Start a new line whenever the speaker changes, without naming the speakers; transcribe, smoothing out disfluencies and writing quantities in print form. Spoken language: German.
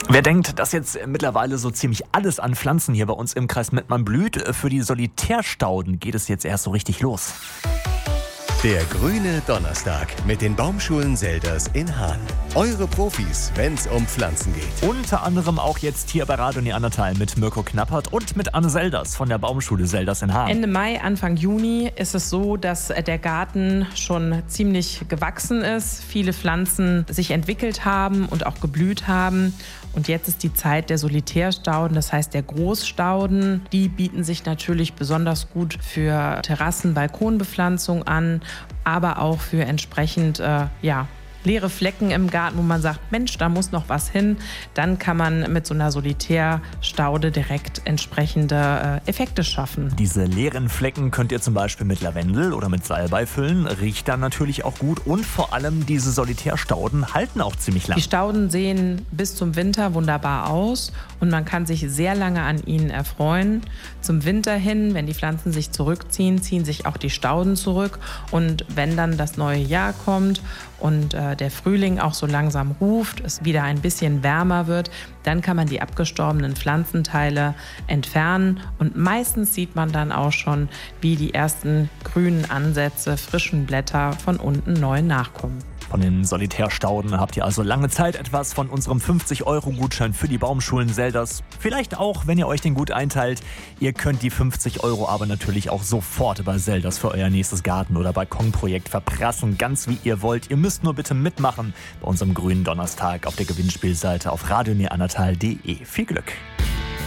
Wer denkt, dass jetzt mittlerweile so ziemlich alles an Pflanzen hier bei uns im Kreis Mettmann blüht, für die Solitärstauden geht es jetzt erst so richtig los.
Der grüne Donnerstag mit den Baumschulen Selders in Haan. Eure Profis, wenn's um Pflanzen geht.
Unter anderem auch jetzt hier bei Radio Neandertal mit Mirko Knappert und mit Anne Selders von der Baumschule Selders in Haan.
Ende Mai, Anfang Juni ist es so, dass der Garten schon ziemlich gewachsen ist, viele Pflanzen sich entwickelt haben und auch geblüht haben. Und jetzt ist die Zeit der Solitärstauden, das heißt der Großstauden. Die bieten sich natürlich besonders gut für Terrassen, Balkonbepflanzung an, aber auch für entsprechend leere Flecken im Garten, wo man sagt, Mensch, da muss noch was hin. Dann kann man mit so einer Solitärstaude direkt entsprechende Effekte schaffen.
Diese leeren Flecken könnt ihr zum Beispiel mit Lavendel oder mit Salbei füllen. Riecht dann natürlich auch gut. Und vor allem diese Solitärstauden halten auch ziemlich lang.
Die Stauden sehen bis zum Winter wunderbar aus und man kann sich sehr lange an ihnen erfreuen. Zum Winter hin, wenn die Pflanzen sich zurückziehen, ziehen sich auch die Stauden zurück. Und wenn dann das neue Jahr kommt und der Frühling auch so langsam ruft, es wieder ein bisschen wärmer wird, dann kann man die abgestorbenen Pflanzenteile entfernen und meistens sieht man dann auch schon, wie die ersten grünen Ansätze, frischen Blätter von unten neu nachkommen.
Von den Solitärstauden habt ihr also lange Zeit etwas von unserem 50-Euro-Gutschein für die Baumschulen Selders. Vielleicht auch, wenn ihr euch den gut einteilt. Ihr könnt die 50 Euro aber natürlich auch sofort bei Selders für euer nächstes Garten- oder Balkonprojekt verprassen, ganz wie ihr wollt. Ihr müsst nur bitte mitmachen bei unserem grünen Donnerstag auf der Gewinnspielseite auf radioneandertal.de. Viel Glück!